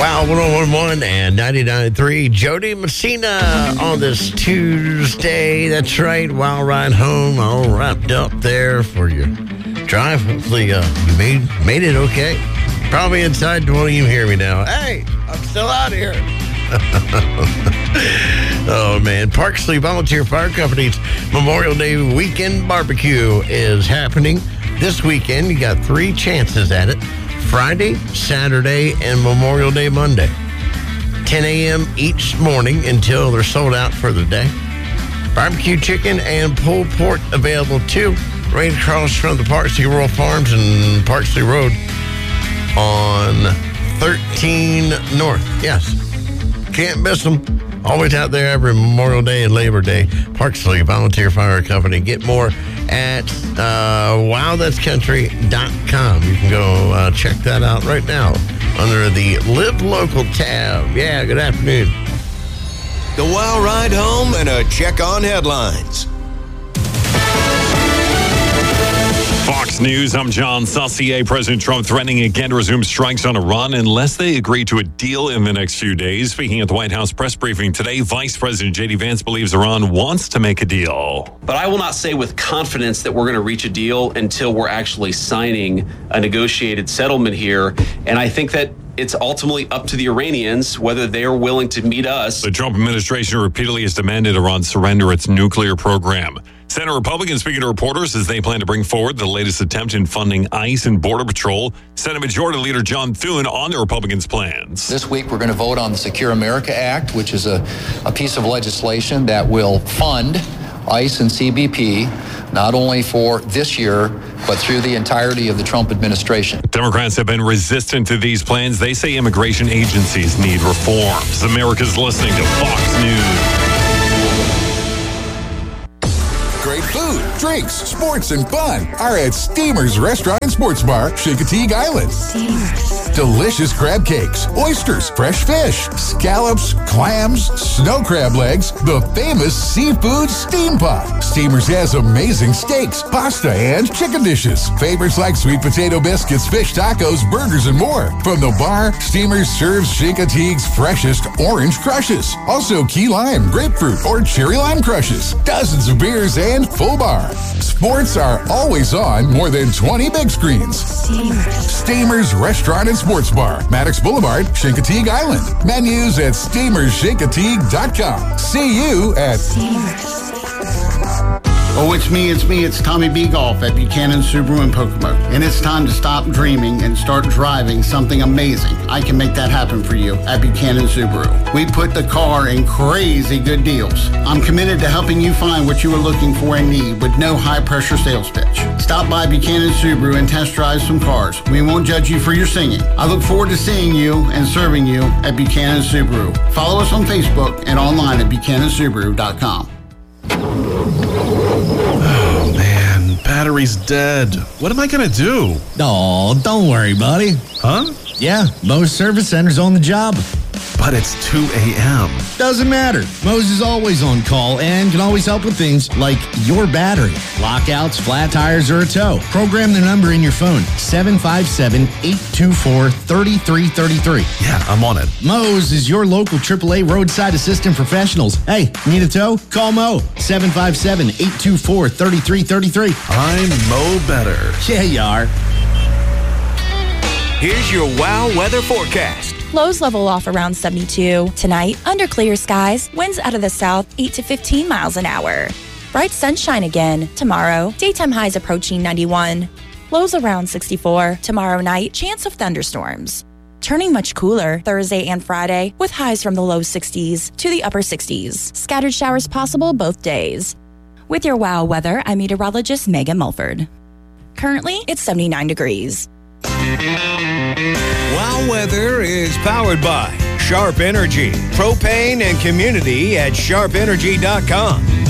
Wow, 101.1 and 99.3. Jody Messina on this Tuesday. That's right. Wow Ride Home, all wrapped up there for your drive. Hopefully you made it okay. Probably inside, won't even hear me now. Hey, I'm still out here. Oh, man. Parksley Volunteer Fire Company's Memorial Day Weekend Barbecue is happening this weekend. You got 3 chances at it. Friday, Saturday, and Memorial Day Monday. 10 a.m. each morning until they're sold out for the day. Barbecue chicken and pulled pork available too. Right across from the Parksley Rural Farms and Parksley Road on 13 North. Yes. Can't miss them. Always out there every Memorial Day and Labor Day. Parksley Volunteer Fire Company. Get more at wowthat'scountry.com. You can go check that out right now under the Live Local tab. Yeah, good afternoon. The Wow Ride Home and a check on headlines. Fox News, I'm John Saucier. President Trump threatening again to resume strikes on Iran unless they agree to a deal in the next few days. Speaking at the White House press briefing today, Vice President J.D. Vance believes Iran wants to make a deal. But I will not say with confidence that we're going to reach a deal until we're actually signing a negotiated settlement here. And I think that it's ultimately up to the Iranians whether they are willing to meet us. The Trump administration repeatedly has demanded Iran surrender its nuclear program. Senate Republicans speaking to reporters as they plan to bring forward the latest attempt in funding ICE and Border Patrol. Senate Majority Leader John Thune on the Republicans' plans. This week we're going to vote on the Secure America Act, which is a piece of legislation that will fund ICE and CBP, not only for this year, but through the entirety of the Trump administration. Democrats have been resistant to these plans. They say immigration agencies need reforms. America's listening to Fox News. Great food, drinks, sports, and fun are at Steamer's Restaurant and Sports Bar, Chincoteague Island. Delicious crab cakes, oysters, fresh fish, scallops, clams, snow crab legs, the famous seafood steam pot. Steamer's has amazing steaks, pasta, and chicken dishes. Favorites like sweet potato biscuits, fish tacos, burgers, and more. From the bar, Steamer's serves Chincoteague's freshest orange crushes. Also key lime, grapefruit, or cherry lime crushes. Dozens of beers and full bar. Sports are always on more than 20 big screens. Steamer's Restaurant and Sports Bar, Maddox Boulevard, Chincoteague Island. Menus at steamerschincoteague.com. See you at Steamers. Oh, it's me, it's Tommy B. Golf at Buchanan Subaru in Pocomoke. And it's time to stop dreaming and start driving something amazing. I can make that happen for you at Buchanan Subaru. We put the car in crazy good deals. I'm committed to helping you find what you are looking for and need with no high-pressure sales pitch. Stop by Buchanan Subaru and test drive some cars. We won't judge you for your singing. I look forward to seeing you and serving you at Buchanan Subaru. Follow us on Facebook and online at buchanansubaru.com. Oh, man. Battery's dead. What am I going to do? Oh, don't worry, buddy. Huh? Yeah, Moe's Service Center's on the job. But it's 2 a.m. Doesn't matter. Moe's is always on call and can always help with things like your battery, lockouts, flat tires, or a tow. Program the number in your phone, 757-824-3333. Yeah, I'm on it. Moe's is your local AAA roadside assistant professionals. Hey, need a tow? Call Moe, 757-824-3333. I'm Moe Better. Yeah, you are. Here's your WOW weather forecast. Lows level off around 72. Tonight, under clear skies, winds out of the south 8 to 15 miles an hour. Bright sunshine again. Tomorrow, daytime highs approaching 91. Lows around 64. Tomorrow night, chance of thunderstorms. Turning much cooler Thursday and Friday with highs from the low 60s to the upper 60s. Scattered showers possible both days. With your WOW weather, I'm meteorologist Megan Mulford. Currently, it's 79 degrees. WOW weather is powered by Sharp Energy, propane and community at sharpenergy.com.